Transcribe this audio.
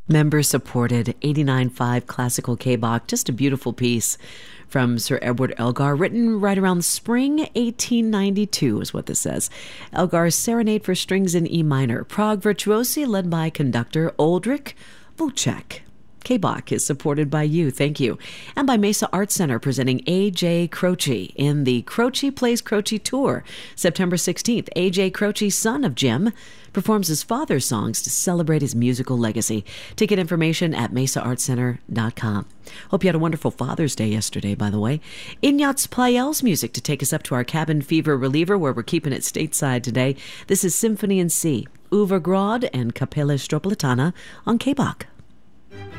Member-supported 89.5 classical K-Bach, just a beautiful piece from Sir Edward Elgar, written right around spring 1892 is what this says. Elgar's Serenade for Strings in E minor, Prague Virtuosi, led by conductor Oldrich Vucek. K-Bach is supported by you, thank you. And by Mesa Art Center, presenting A.J. Croce in the Croce Plays Croce Tour. September 16th, A.J. Croce, son of Jim, performs his father's songs to celebrate his musical legacy. Ticket information at mesaartcenter.com. Hope you had a wonderful Father's Day yesterday, by the way. Ignaz Pleyel's music to take us up to our cabin fever reliever, where we're keeping it stateside today. This is Symphony in C, Overgrodd and Capella Stropolitana on K-Bach.